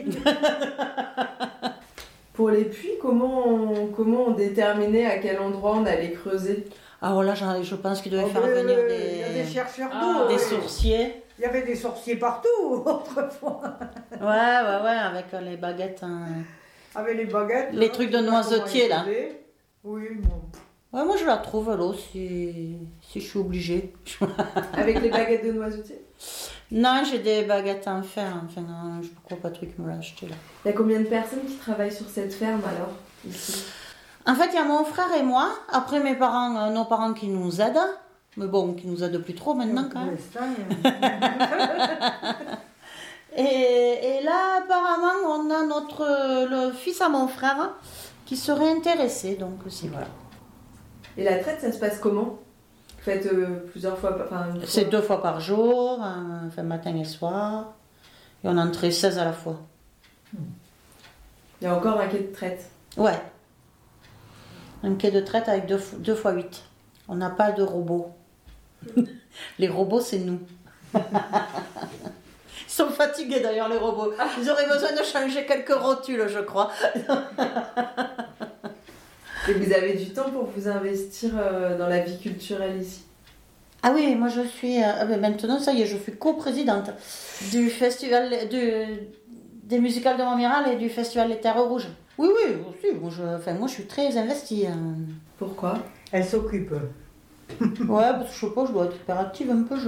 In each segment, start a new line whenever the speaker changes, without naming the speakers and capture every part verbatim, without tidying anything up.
Pour les puits, comment on, comment on déterminait à quel endroit on allait creuser?
Ah voilà, je pense qu'il devait
Oh,
faire
mais,
venir
euh,
des,
il y a des chercheurs d'eau.
ah, des
ouais.
sourciers.
Il y avait des sorciers partout autrefois.
Ouais, ouais, ouais, avec les baguettes. Hein.
Avec les baguettes.
Les
là,
trucs de
je sais pas
noisetier,
comment
là.
ils faisaient. Oui, bon.
Ouais, moi je la trouve l'eau si, si je suis obligée.
Avec les baguettes de noisetier?
Non, j'ai des baguettes en fer. Enfin, non, je ne crois pas Patrick me l'a acheté là.
Il y a combien de personnes qui travaillent sur cette ferme alors ici?
En fait, il y a mon frère et moi. Après, mes parents, euh, nos parents qui nous aident. Mais bon, qui nous aident plus trop maintenant quand même. et, et là, apparemment, on a notre le fils à mon frère qui serait intéressé. Donc, c'est voilà.
Et la traite, ça se passe comment? Vous faites euh, plusieurs fois, enfin, une fois.
C'est deux fois par jour, hein, enfin, matin et soir. Et on en traite seize à la fois.
Il y a encore un quai de traite.
Ouais. Un quai de traite avec deux, deux fois huit. On n'a pas de robots. Les robots, c'est nous. Ils sont fatigués d'ailleurs, les robots. Ils auraient besoin de changer quelques rotules, je crois.
Et vous avez du temps pour vous investir euh, dans la vie culturelle ici?
Ah oui, moi je suis... Euh, maintenant, ça y est, je suis coprésidente du festival du, des musicales de Montmiral et du festival Les Terres Rouges. Oui, oui, aussi. Moi, je, enfin, moi, je suis très investie. Hein.
Pourquoi?
Elle s'occupe.
Ouais, parce que je sais pas, je dois être hyperactive un peu, je...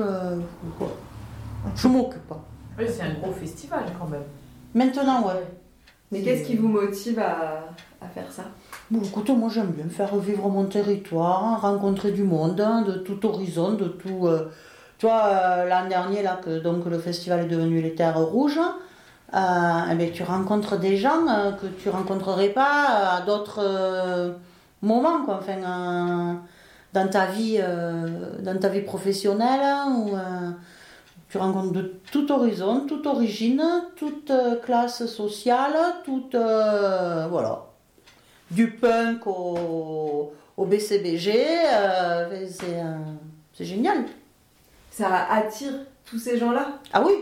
Je m'occupe pas.
Oui, c'est un gros festival quand même.
Maintenant, ouais.
Mais qu'est-ce qui vous motive à, à faire ça?
Bon, écoute, moi j'aime bien faire vivre mon territoire, rencontrer du monde, hein, de tout horizon, de tout... Euh, tu vois, euh, l'an dernier, là, que donc, le festival est devenu les Terres Rouges, euh, eh bien, tu rencontres des gens euh, que tu rencontrerais pas à d'autres euh, moments, quoi. Enfin, euh, dans ta vie, euh, dans ta vie professionnelle, hein, où, euh, tu rencontres de tout horizon, toute origine, toute euh, classe sociale, toute... Euh, voilà. Du punk au, au B C B G, euh, c'est, euh, c'est génial.
Ça attire tous ces gens-là?
Ah oui,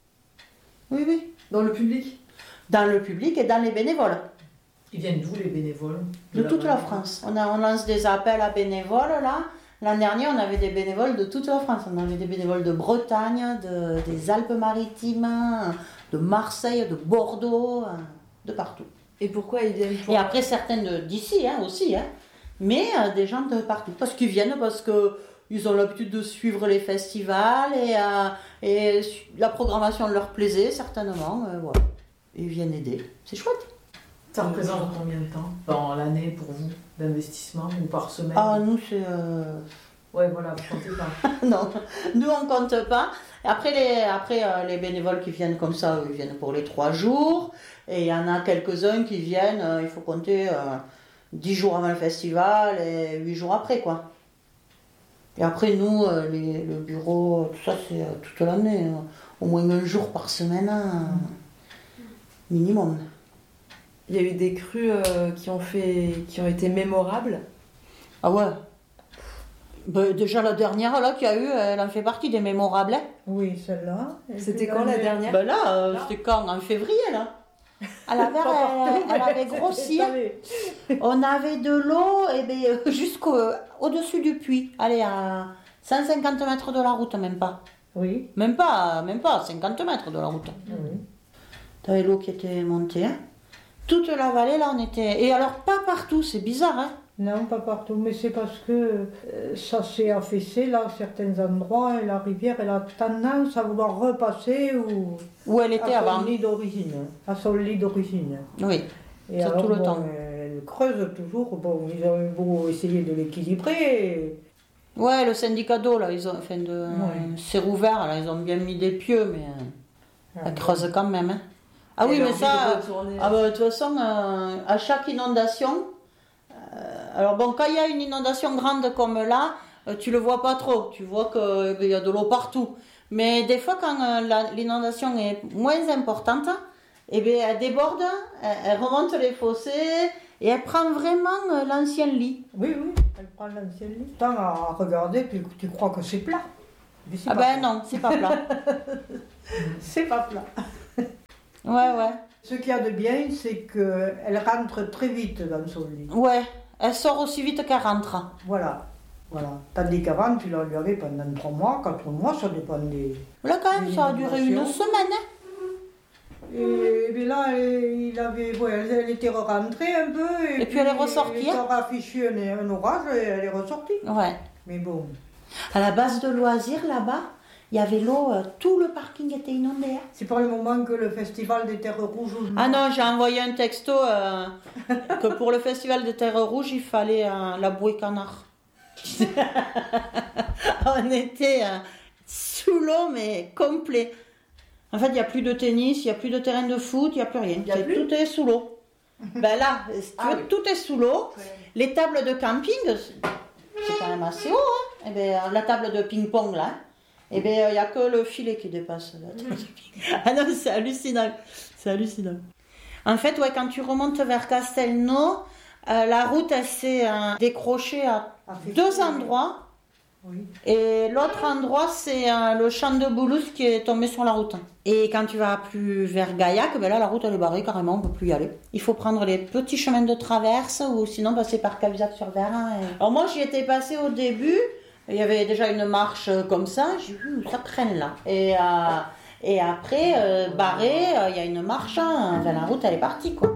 oui, oui.
Dans le public?
Dans le public et dans les bénévoles.
Ils viennent d'où les bénévoles?
De, de toute la France. On, a, on lance des appels à bénévoles là. L'an dernier, on avait des bénévoles de toute la France. On avait des bénévoles de Bretagne, de, des Alpes-Maritimes, de Marseille, de Bordeaux, de partout.
Et pourquoi ils viennent pour...
Et après, certaines d'ici hein, aussi, hein, mais euh, des gens de partout. Parce qu'ils viennent, parce qu'ils ont l'habitude de suivre les festivals et, euh, et la programmation leur plaisait, certainement. Euh, voilà. Et ils viennent aider. C'est chouette.
Ça représente combien de temps dans l'année pour vous d'investissement ou par semaine?
Ah, nous, c'est... Euh...
Ouais, voilà, vous comptez pas.
Non, nous, on compte pas. Après, les, après euh, les bénévoles qui viennent comme ça, ils viennent pour les trois jours. Et il y en a quelques-uns qui viennent, euh, il faut compter euh, dix jours avant le festival et huit jours après, quoi. Et après, nous, euh, les, le bureau, tout ça, c'est euh, toute l'année. Euh, au moins un jour par semaine, euh, minimum.
Il y a eu des crues euh, qui, ont fait, qui ont été mémorables?
Ah ouais. Ben, déjà la dernière là qu'il y a eu, elle en fait partie des mémorables. Hein.
Oui, celle-là.
C'était quand la dernière?
Ben là, euh, c'était quand? En février là. Elle avait, elle, elle avait grossi. On avait de l'eau et ben, jusqu'au au-dessus du puits. Allez, à cent cinquante mètres de la route, même pas.
Oui.
Même pas, même pas, cinquante mètres de la route.
Oui.
T'avais l'eau qui était montée. Hein. Toute la vallée là, on était. Et alors, pas partout, c'est bizarre, hein.
Non, pas partout, mais c'est parce que euh, ça s'est affaissé là, à certains endroits, et la rivière, elle a tendance à vouloir repasser ou
Où elle était
à son
avant.
lit d'origine, à son lit d'origine.
Oui,
et
c'est
alors,
tout le
bon,
temps.
Elle creuse toujours, bon, ils ont beau essayer de l'équilibrer.
Ouais, le syndicat d'eau, là, ils ont, enfin, de,
Ouais.
c'est rouvert, là, ils ont bien mis des pieux, mais euh,
Ah,
elle creuse quand même, hein. Ah oui,
Elle a
mais
envie
ça,
de retourner.
ah bah, de toute façon, euh, à chaque inondation, euh, alors bon, quand il y a une inondation grande comme là, euh, tu le vois pas trop, tu vois qu'il y a de l'eau partout. Mais des fois, quand euh, la- l'inondation est moins importante, eh bien, elle déborde, elle, elle remonte les fossés et elle prend vraiment euh, l'ancien lit.
Oui, oui, elle prend l'ancien lit. Tant à regarder, tu, tu crois que c'est plat. Mais c'est
Ah
pas
ben
plat.
non, c'est pas plat.
C'est pas plat.
Ouais, ouais.
Ce qu'il y a de bien, c'est qu'elle rentre très vite dans son lit.
Ouais, elle sort aussi vite qu'elle rentre.
Voilà. Voilà. Tandis qu'avant, tu la lui avais pendant trois mois, quatre mois, ça dépend des...
Là, quand même, ça a duré une semaine. Hein.
Et, et là, elle, il avait, ouais, elle, elle était rentrée un peu. Et,
et puis, puis elle est ressortie.
Il a affiché un, un orage et elle est ressortie.
Ouais.
Mais bon.
À la base de loisirs, là-bas, il y avait l'eau, euh, tout le parking était inondé. Hein.
C'est pas le moment que le festival des Terres Rouges...
Ah non, j'ai envoyé un texto euh, que pour le festival des Terres Rouges, il fallait euh, la bouée canard. On était euh, sous l'eau, mais complet. En fait, il n'y a plus de tennis, il n'y a plus de terrain de foot, il n'y a plus rien. C'est, tout est sous l'eau. Ben là, si tu ah, veux, oui. Tout est sous l'eau. Ouais. Les tables de camping, c'est quand même assez haut. Hein. Et ben, la table de ping-pong, là, et ben, il n'y a que le filet qui dépasse. Là. Ah non, c'est hallucinant. C'est hallucinant. En fait, ouais, quand tu remontes vers Castelnau, euh, la route, elle s'est euh, décrochée à ah, deux endroits. Oui. Et l'autre endroit, c'est euh, le champ de Boulouse qui est tombé sur la route. Et quand tu vas plus vers Gaillac, ben là, la route, elle est barrée carrément, on ne peut plus y aller. Il faut prendre les petits chemins de traverse ou sinon passer par Cahuzac-sur-Verin. Et... Alors moi, j'y étais passée au début, il y avait déjà une marche comme ça, j'ai vu, ça traîne là. Et, euh, et après, euh, barré, il euh, y a une marche, hein, enfin, la route, elle est partie, quoi.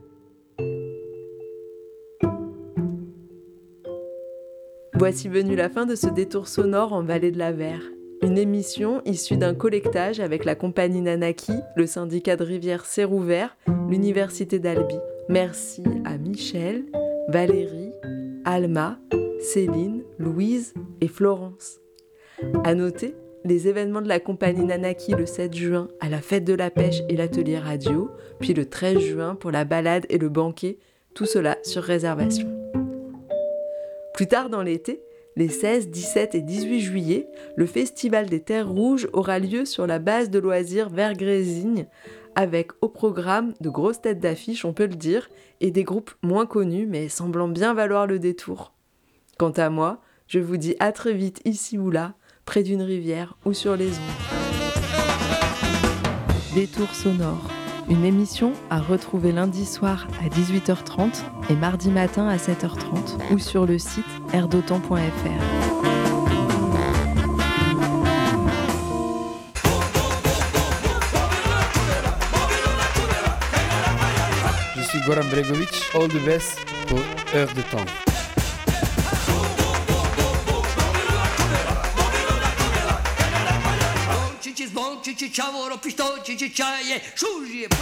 Voici venue la fin de ce détour sonore en Vallée de la Ver. Une émission issue d'un collectage avec la compagnie Nanaki, le syndicat de rivière Sérouvert, l'université d'Albi. Merci à Michel, Valérie, Alma, Céline, Louise et Florence. À noter, les événements de la compagnie Nanaki le sept juin à la fête de la pêche et l'atelier radio, puis le treize juin pour la balade et le banquet, tout cela sur réservation. Plus tard dans l'été, les seize, dix-sept et dix-huit juillet, le Festival des Terres Rouges aura lieu sur la base de loisirs Vergrésigne, avec au programme de grosses têtes d'affiche, on peut le dire, et des groupes moins connus mais semblant bien valoir le détour. Quant à moi, je vous dis à très vite ici ou là, près d'une rivière ou sur les ondes. Détour sonore. Une émission à retrouver lundi soir à dix-huit heures trente et mardi matin à sept heures trente ou sur le site air d'autant point f r.
Je suis Goran Bregovic, all the best pour Heure de Temps. Cici zvon, cici čavoro, pištolj, cici čaje, šužije.